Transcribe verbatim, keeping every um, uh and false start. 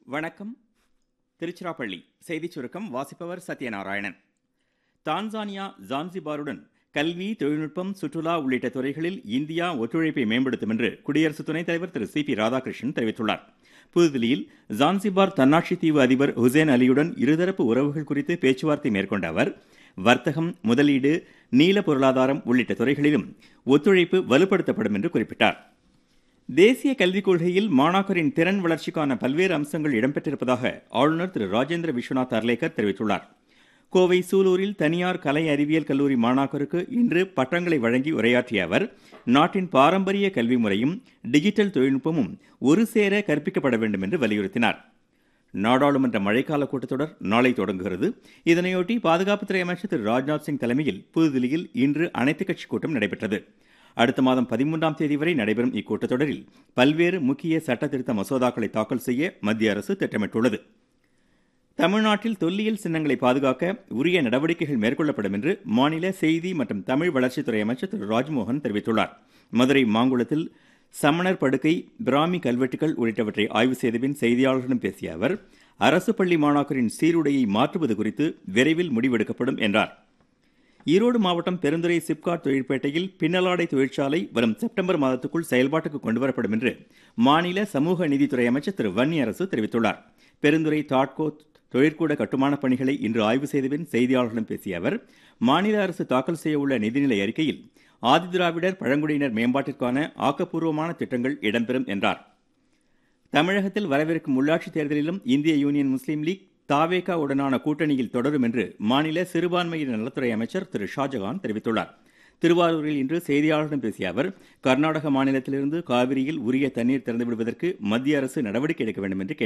வணக்கம். திருச்சிராப்பள்ளி செய்திச் சுருக்கம் வாசிப்பவர் சத்யநாராயணன். தான்சானியா ஜான்சிபாருடன் கல்வி, தொழில்நுட்பம், சுற்றுலா உள்ளிட்ட துறைகளில் இந்தியா ஒத்துழைப்பை மேம்படுத்தும் என்று குடியரசு துணைத் தலைவர் திரு சி பி ராதாகிருஷ்ணன் தெரிவித்துள்ளார். புதுதில்லியில் ஜான்சிபார் தன்னாட்சி தீவு அதிபர் ஹுசேன் அலியுடன் இருதரப்பு உறவுகள் குறித்து பேச்சுவார்த்தை மேற்கொண்ட அவர், வர்த்தகம், முதலீடு, நீல பொருளாதாரம் உள்ளிட்ட துறைகளிலும் ஒத்துழைப்பு வலுப்படுத்தப்படும் என்று குறிப்பிட்டார். தேசிய கல்விக் கொள்கையில் மாணாக்கரின் திறன் வளர்ச்சிக்கான பல்வேறு அம்சங்கள் இடம்பெற்றிருப்பதாக ஆளுநர் திரு ராஜேந்திர விஸ்வநாத் அர்லேக்கர் தெரிவித்துள்ளார். கோவை சூலூரில் தனியார் கலை அறிவியல் கல்லூரி மாணாக்கருக்கு இன்று பட்டங்களை வழங்கி உரையாற்றிய அவர், நாட்டின் பாரம்பரிய கல்வி முறையும் டிஜிட்டல் தொழில்நுட்பமும் ஒரு சேர கற்பிக்கப்பட வேண்டும் என்று வலியுறுத்தினார். நாடாளுமன்ற மழைக்கால கூட்டத்தொடர் நாளை தொடங்குகிறது. இதனையொட்டி பாதுகாப்புத்துறை அமைச்சர் திரு ராஜ்நாத் சிங் தலைமையில் புதுதில்லியில் இன்று அனைத்துக் கட்சி கூட்டம் நடைபெற்றது. அடுத்த மாதம் பதிமூன்றாம் தேதி வரை நடைபெறும் இக்கூட்டத்தொடரில் பல்வேறு முக்கிய சட்ட திருத்த மசோதாக்களை தாக்கல் செய்ய மத்திய அரசு திட்டமிட்டுள்ளது. தமிழ்நாட்டில் தொல்லியல் சின்னங்களை பாதுகாக்க உரிய நடவடிக்கைகள் மேற்கொள்ளப்படும் என்று மாநில செய்தி மற்றும் தமிழ் வளர்ச்சித்துறை அமைச்சர் திரு ராஜ்மோகன் தெரிவித்துள்ளார். மதுரை மாங்குளத்தில் சமணர் படுக்கை, பிராமி கல்வெட்டுகள் உள்ளிட்டவற்றை ஆய்வு செய்தபின் செய்தியாளர்களிடம் பேசிய அவர், அரசு பள்ளி மாணாக்கரின் சீருடையை மாற்றுவது குறித்து விரைவில் முடிவெடுக்கப்படும் என்றார். ஈரோடு மாவட்டம் பெருந்துறை சிப்காட் தொழிற்பேட்டையில் பின்னலாடை தொழிற்சாலை வரும் செப்டம்பர் மாதத்துக்குள் செயல்பாட்டுக்கு கொண்டுவரப்படும் என்று மாநில சமூக நீதித்துறை அமைச்சர் திரு வன்னியரசு தெரிவித்துள்ளார். பெருந்துறை தாட்கோ தொழிற்கூட கட்டுமான பணிகளை இன்று ஆய்வு செய்தபின் செய்தியாளர்களிடம் பேசிய அவர், மாநில அரசு தாக்கல் செய்ய உள்ள நிதிநிலை அறிக்கையில் ஆதிதிராவிடர் பழங்குடியினர் மேம்பாட்டிற்கான ஆக்கப்பூர்வமான திட்டங்கள் இடம்பெறும் என்றார். தமிழகத்தில் வரவிருக்கும் உள்ளாட்சித் தேர்தலிலும் இந்திய யூனியன் முஸ்லீம் லீக் தாவேகா உடனான கூட்டணியில் தொடரும் என்று மாநில சிறுபான்மையினர் நலத்துறை அமைச்சர் திரு ஷாஜகான் தெரிவித்துள்ளார். திருவாரூரில் இன்று செய்தியாளர்களிடம் பேசிய அவர், கர்நாடக மாநிலத்திலிருந்து காவிரியில் உரிய தண்ணீர் திறந்துவிடுவதற்கு மத்திய அரசு நடவடிக்கை எடுக்க வேண்டும் என்று